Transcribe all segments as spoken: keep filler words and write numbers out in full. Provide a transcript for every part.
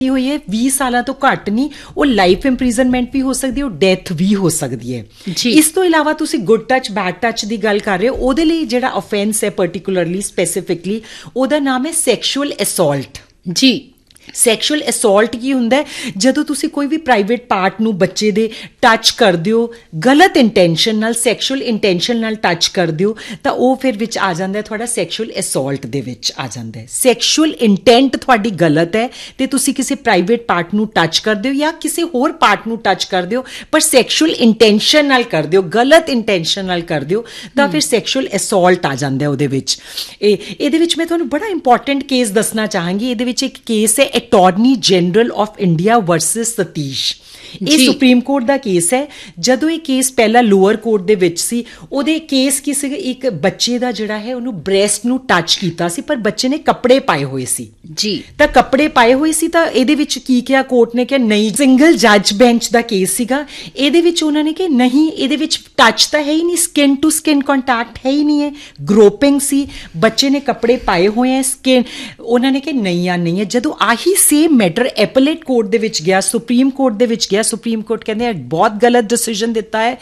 ਹੋਈ ਹੈ ਵੀਹ ਸਾਲਾਂ ਤੋਂ ਘੱਟ ਨਹੀਂ, ਉਹ ਲਾਈਫ ਇੰਪ੍ਰਿਜ਼ਨਮੈਂਟ ਵੀ ਹੋ ਸਕਦੀ ਹੈ, ਉਹ ਡੈਥ ਵੀ ਹੋ ਸਕਦੀ ਹੈ। ਇਸ ਤੋਂ ਇਲਾਵਾ ਤੁਸੀਂ ਗੁੱਡ ਟੱਚ ਬੈਡ ਟੱਚ ਦੀ ਗੱਲ ਕਰ ਰਹੇ ਹੋ, ਉਹਦੇ ਲਈ ਜਿਹੜਾ ਅਫੈਂਸ ਹੈ ਪਰਟੀਕੂਲਰਲੀ ਸਪੈਸੀਫਿਕਲੀ ਉਹਦਾ ਨਾਮ ਹੈ ਸੈਕਸ਼ੂਅਲ ਅਸੌਲਟ। ਜੀ, ਸੈਕਸ਼ੂਅਲ ਅਸੌਲਟ ਕੀ ਹੁੰਦਾ ਹੈ? ਜਦੋਂ ਤੁਸੀਂ ਕੋਈ ਵੀ ਪ੍ਰਾਈਵੇਟ ਪਾਰਟ ਨੂੰ ਬੱਚੇ ਦੇ ਟੱਚ ਕਰਦੇ ਹੋ ਗਲਤ ਇੰਟੈਂਸ਼ਨ ਨਾਲ, ਸੈਕਸ਼ੂਅਲ ਇੰਟੈਂਸ਼ਨ ਨਾਲ ਟੱਚ ਕਰਦੇ ਹੋ, ਤਾਂ ਉਹ ਫਿਰ ਵਿੱਚ ਆ ਜਾਂਦਾ ਹੈ ਤੁਹਾਡਾ ਸੈਕਸ਼ੂਅਲ ਅਸੌਲਟ ਦੇ ਵਿੱਚ ਆ ਜਾਂਦਾ ਹੈ। ਸੈਕਸ਼ੂਅਲ ਇੰਟੈਂਟ ਤੁਹਾਡੀ ਗਲਤ ਹੈ ਤੇ ਤੁਸੀਂ ਕਿਸੇ ਪ੍ਰਾਈਵੇਟ ਪਾਰਟ ਨੂੰ ਟੱਚ ਕਰਦੇ ਹੋ ਜਾਂ ਕਿਸੇ ਹੋਰ ਪਾਰਟ ਨੂੰ ਟੱਚ ਕਰਦੇ ਹੋ, ਪਰ ਸੈਕਸ਼ੂਅਲ ਇੰਟੈਂਸ਼ਨ ਨਾਲ ਕਰਦੇ ਹੋ, ਗਲਤ ਇੰਟੈਂਸ਼ਨ ਨਾਲ ਕਰਦੇ ਹੋ, ਤਾਂ ਫਿਰ ਸੈਕਸ਼ੂਅਲ ਅਸੌਲਟ ਆ ਜਾਂਦਾ ਉਹਦੇ ਵਿੱਚ। ਇਹ ਇਹਦੇ ਵਿੱਚ ਮੈਂ ਤੁਹਾਨੂੰ ਬੜਾ ਇੰਪੋਰਟੈਂਟ ਕੇਸ ਦੱਸਣਾ ਚਾਹਾਂਗੀ। ਇਹਦੇ ਵਿੱਚ ਇੱਕ ਕੇਸ ਹੈ attorney general of India versus Satish. ਇਹ ਸੁਪਰੀਮ ਕੋਰਟ ਦਾ ਕੇਸ ਹੈ। ਜਦੋਂ ਇਹ ਕੇਸ ਪਹਿਲਾਂ ਲੋਅਰ ਕੋਰਟ ਦੇ ਵਿੱਚ ਸੀ, ਉਹਦੇ ਕੇਸ ਕੀ ਸੀ, ਇੱਕ ਬੱਚੇ ਦਾ ਜਿਹੜਾ ਹੈ ਉਹਨੂੰ ਬ੍ਰੈਸਟ ਨੂੰ ਟੱਚ ਕੀਤਾ ਸੀ, ਪਰ ਬੱਚੇ ਨੇ ਕੱਪੜੇ ਪਾਏ ਹੋਏ ਸੀ। ਜੀ, ਤਾਂ ਕੱਪੜੇ ਪਾਏ ਹੋਏ ਸੀ, ਤਾਂ ਇਹਦੇ ਵਿੱਚ ਕੀ ਕਿਹਾ ਕੋਰਟ ਨੇ? ਕਿ ਨਹੀਂ, ਸਿੰਗਲ ਜੱਜ ਬੈਂਚ ਦਾ ਕੇਸ ਸੀਗਾ। ਇਹਦੇ ਵਿੱਚ ਉਹਨਾਂ ਨੇ ਕਿ ਨਹੀਂ, ਇਹਦੇ ਵਿੱਚ ਟੱਚ ਤਾਂ ਹੈ ਹੀ ਨਹੀਂ, ਸਕਿਨ ਟੂ ਸਕਿਨ ਕੰਟੈਕਟ ਹੈ ਹੀ ਨਹੀਂ ਹੈ, ਗਰੋਪਿੰਗ ਸੀ, ਬੱਚੇ ਨੇ ਕੱਪੜੇ ਪਾਏ ਹੋਏ ਹੈ, ਸਕਿਨ। ਉਹਨਾਂ ਨੇ ਕਿ ਨਹੀਂ ਆ ਨਹੀਂ ਹੈ। ਜਦੋਂ ਆਹੀ ਸੇਮ ਮੈਟਰ ਐਪੇਲੇਟ ਕੋਰਟ ਦੇ ਵਿੱਚ ਗਿਆ, ਸੁਪਰੀਮ ਕੋਰਟ ਦੇ ਵਿੱਚ ਗਿਆ, ਸੁਪਰੀਮ ਕੋਰਟ ਕਹਿੰਦੇ ਬਹੁਤ ਗਲਤ ਡਿਸੀਜਨ ਦਿੱਤਾ ਹੈ,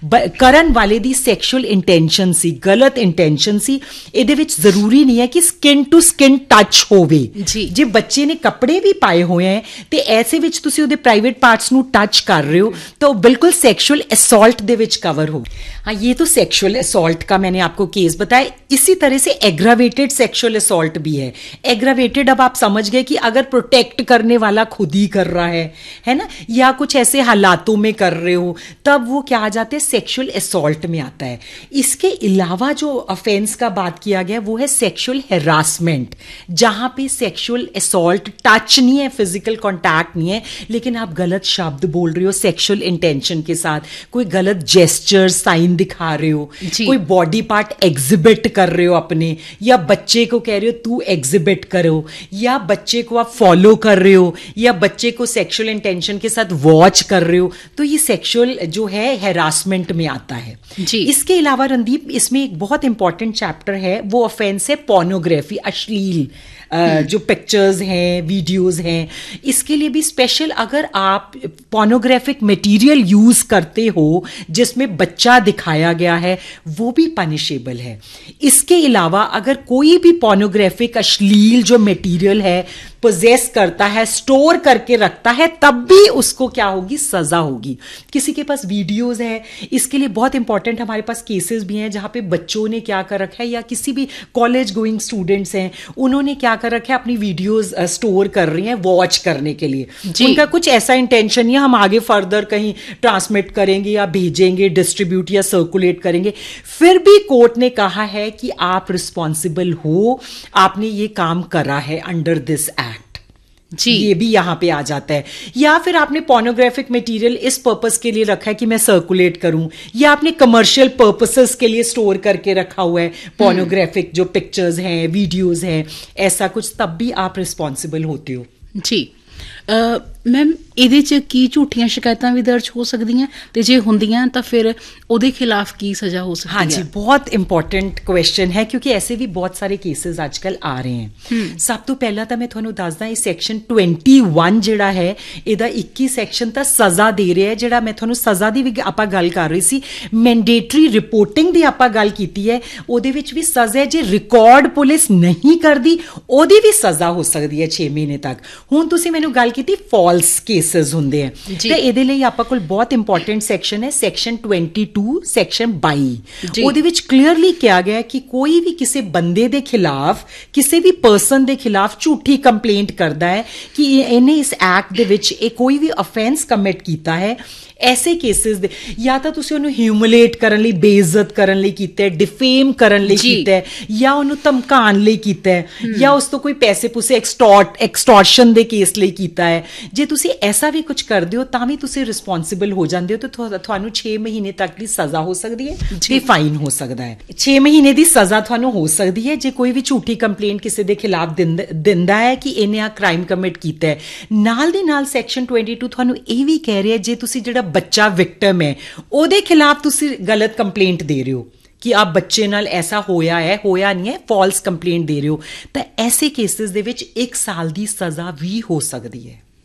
ਕਰਨ ਵਾਲੇ ਦੀ ਸੈਕਸ਼ੂਅਲ ਇੰਟੈਂਸ਼ਨ ਸੀ, ਗਲਤ ਇੰਟੈਂਸ਼ਨ ਸੀ। ਇਹਦੇ ਵਿੱਚ ਜ਼ਰੂਰੀ ਨਹੀਂ ਹੈ ਕਿ ਸਕਿਨ ਟੂ ਸਕਿਨ ਟੱਚ ਹੋਵੇ। ਜੇ ਬੱਚੇ ਨੇ ਕੱਪੜੇ ਵੀ ਪਾਏ ਹੋਏ ਹੈ ਤੇ ਐਸੇ ਵਿੱਚ ਤੁਸੀਂ ਉਹਦੇ ਪ੍ਰਾਈਵੇਟ ਪਾर्ट्स ਨੂੰ ਟੱਚ ਕਰ ਰਹੇ हो तो बिल्कुल सेक्सुअल असॉल्ट दे विच कवर हो। हाँ, ये तो सेक्सुअल असॉल्ट का मैंने आपको केस बताया। इसी तरह से एग्रावेटेड सेक्सुअल असॉल्ट भी है। एग्रावेटेड अब आप समझ गए कि अगर प्रोटेक्ट करने वाला खुद ही कर रहा है है ना, या कुछ ऐसे हालातों में कर रहे हो, तब वो क्या आ जाते हैं, सेक्सुअल असॉल्ट में आता है। इसके अलावा जो ऑफेंस का बात किया गया वो है सेक्सुअल हैरासमेंट, जहां पे सेक्सुअल असॉल्ट टच नहीं है, फिजिकल कॉन्टैक्ट नहीं है, लेकिन आप गलत शब्द बोल रहे हो सेक्सुअल इंटेंशन के साथ, कोई गलत जेस्चर साइन दिखा रहे हो, कोई बॉडी पार्ट एग्जिबिट कर रहे हो अपने, या बच्चे को कह रहे हो तू एग्जिबिट करो, या बच्चे को आप फॉलो कर रहे हो, या बच्चे को सेक्सुअल इंटेंशन के साथ वॉच कर रहे हो, तो ये सेक्सुअल जो है हैरासमेंट में आता है जी। इसके अलावा रणदीप, इसमें एक बहुत इंपॉर्टेंट चैप्टर है, वो ऑफेंस है पोर्नोग्राफी, अश्लील Uh, जो पिक्चर्स हैं, वीडियोस हैं, इसके लिए भी स्पेशल, अगर आप पोर्नोग्राफिक मटेरियल यूज करते हो जिसमें बच्चा दिखाया गया है, वो भी पनिशेबल है। इसके अलावा अगर कोई भी पोर्नोग्राफिक अश्लील जो मटेरियल है पोजेस करता है, स्टोर करके रखता है, तब भी उसको क्या होगी, सजा होगी। किसी के पास वीडियोस है, इसके लिए बहुत इंपॉर्टेंट हमारे पास केसेस भी हैं जहां पे बच्चों ने क्या कर रखा है, या किसी भी कॉलेज गोइंग स्टूडेंट्स हैं, उन्होंने क्या कर रखा है, अपनी वीडियोस स्टोर कर रही हैं वॉच करने के लिए। उनका कुछ ऐसा इंटेंशन नहीं है हम आगे फर्दर कहीं ट्रांसमिट करेंगे या भेजेंगे, डिस्ट्रीब्यूट या सर्कुलेट करेंगे, फिर भी कोर्ट ने कहा है कि आप रिस्पॉन्सिबल हो, आपने ये काम करा है अंडर दिस एक्ट जी। ये भी यहां पे आ जाता है। या फिर आपने पोर्नोग्राफिक मटेरियल इस पर्पस के लिए रखा है कि मैं सर्कुलेट करूं, या आपने कमर्शियल पर्पसेस के लिए स्टोर करके रखा हुआ है पोर्नोग्राफिक जो पिक्चर्स हैं, वीडियोस हैं, ऐसा कुछ, तब भी आप रिस्पॉन्सिबल होते हो जी। मैम, ਇਹਦੇ 'ਚ ਕੀ ਝੂਠੀਆਂ ਸ਼ਿਕਾਇਤਾਂ ਵੀ ਦਰਜ ਹੋ ਸਕਦੀਆਂ, ਤੇ ਜੇ ਹੁੰਦੀਆਂ ਤਾਂ ਫਿਰ ਉਹਦੇ ਖਿਲਾਫ ਕੀ ਸਜ਼ਾ ਹੋ सकती है? हाँ जी, बहुत इंपॉर्टेंट क्वेश्चन है, क्योंकि ऐसे भी बहुत सारे केसेस आजकल आ रहे हैं। सब तो पहला तो मैं ਤੁਹਾਨੂੰ ਦੱਸਦਾ, ਇਹ ਸੈਕਸ਼ਨ इक्कीस ਜਿਹੜਾ ਹੈ, ਇਹਦਾ इक्कीस ਸੈਕਸ਼ਨ ਤਾਂ ਸਜ਼ਾ ਦੇ ਰਿਹਾ ਹੈ। ਜਿਹੜਾ ਮੈਂ ਤੁਹਾਨੂੰ ਸਜ਼ਾ ਦੀ ਵੀ ਆਪਾਂ ਗੱਲ ਕਰ ਰਹੀ ਸੀ, ਮੈਂਡੇਟਰੀ ਰਿਪੋਰਟਿੰਗ ਦੀ ਆਪਾਂ ਗੱਲ ਕੀਤੀ ਹੈ, ਉਹਦੇ ਵਿੱਚ ਵੀ ਸਜ਼ਾ ਹੈ। ਜੇ ਰਿਕਾਰਡ ਪੁਲਿਸ ਨਹੀਂ ਕਰਦੀ, ਉਹਦੀ ਵੀ ਸਜ਼ਾ ਹੋ ਸਕਦੀ ਹੈ ਛੇ ਮਹੀਨੇ ਤੱਕ। ਹੁਣ ਤੁਸੀਂ ਮੈਨੂੰ ਗੱਲ ਕੀਤੀ ਫਾਲਸ ਕੇਸ ਹੁੰਦੇ ਆ, ਤੇ ਇਹਦੇ ਲਈ ਆਪਾਂ ਕੋਲ ਬਹੁਤ ਇੰਪੋਰਟੈਂਟ ਸੈਕਸ਼ਨ ਹੈ, ਸੈਕਸ਼ਨ बाईस, ਸੈਕਸ਼ਨ बाईस। ਉਹਦੇ ਵਿੱਚ ਕਲੀਅਰਲੀ ਕਿਹਾ ਗਿਆ ਕਿ ਕੋਈ ਵੀ ਕਿਸੇ ਬੰਦੇ ਦੇ ਖਿਲਾਫ, ਕਿਸੇ ਵੀ ਪਰਸਨ ਦੇ ਖਿਲਾਫ ਝੂਠੀ ਕੰਪਲੇਂਟ ਕਰਦਾ ਹੈ ਕਿ ਇਹਨੇ ਇਸ ਐਕਟ ਦੇ ਵਿੱਚ ਇਹ ਕੋਈ ਵੀ ਅਫੈਂਸ ਕਮਿਟ ਕੀਤਾ ਹੈ, ਐਸੇ ਕੇਸਿਸ ਦੇ, ਜਾਂ ਤਾਂ ਤੁਸੀਂ ਉਹਨੂੰ ਹਿਊਮਿਲੇਟ ਕਰਨ ਲਈ, ਬੇਇੱਜ਼ਤ ਕਰਨ ਲਈ ਕੀਤਾ ਹੈ, ਡਿਫੇਮ ਕਰਨ ਲਈ ਕੀਤਾ ਹੈ, ਜਾਂ ਉਹਨੂੰ ਧਮਕਾਉਣ ਲਈ ਕੀਤਾ ਹੈ, ਜਾਂ ਉਸ ਤੋਂ ਕੋਈ ਪੈਸੇ ਪੂਸੇ ਐਕਸਟੋਰਟ ਐਕਸਟੋਰਸ਼ਨ ਦੇ ਕੇਸ ਲਈ ਕੀਤਾ ਹੈ। ਜੇ ਤੁਸੀਂ ਐਸਾ ਵੀ ਕੁਝ ਕਰਦੇ ਹੋ ਤਾਂ ਵੀ ਤੁਸੀਂ ਰਿਸਪੌਂਸਿਬਲ ਹੋ ਜਾਂਦੇ ਹੋ, ਤੇ ਤੁਹਾਨੂੰ ਛੇ ਮਹੀਨੇ ਤੱਕ ਦੀ ਸਜ਼ਾ ਹੋ ਸਕਦੀ ਹੈ ਤੇ ਫਾਈਨ ਹੋ ਸਕਦਾ ਹੈ। ਛੇ ਮਹੀਨੇ ਦੀ ਸਜ਼ਾ ਤੁਹਾਨੂੰ ਹੋ ਸਕਦੀ ਹੈ ਜੇ ਕੋਈ ਵੀ ਝੂਠੀ ਕੰਪਲੇਂਟ ਕਿਸੇ ਦੇ ਖਿਲਾਫ ਦਿੰਦਾ ਹੈ ਕਿ ਇਹਨੇ ਆ ਕ੍ਰਾਈਮ ਕਮਿਟ ਕੀਤਾ ਹੈ। ਨਾਲ ਦੀ ਨਾਲ ਸੈਕਸ਼ਨ बाईस ਤੁਹਾਨੂੰ ਇਹ ਵੀ ਕਹਿ ਰਿਹਾ, ਜੇ ਤੁਸੀਂ ਜਿਹੜਾ ਬੱਚਾ ਵਿਕਟਮ ਹੈ ਉਹਦੇ ਖਿਲਾਫ ਤੁਸੀਂ ਗਲਤ ਕੰਪਲੇਂਟ ਦੇ ਰਹੇ ਹੋ ਕਿ ਆਪ ਬੱਚੇ ਨਾਲ ਐਸਾ ਹੋਇਆ ਹੈ, ਹੋਇਆ ਨਹੀਂ ਹੈ, ਫਾਲਸ ਕੰਪਲੇਂਟ ਦੇ ਰਹੇ ਹੋ, ਤਾਂ ਐਸੇ ਕੇਸਿਸ ਦੇ ਵਿੱਚ ਇੱਕ ਸਾਲ ਦੀ ਸਜ਼ਾ ਵੀ ਹੋ ਸਕਦੀ ਹੈ।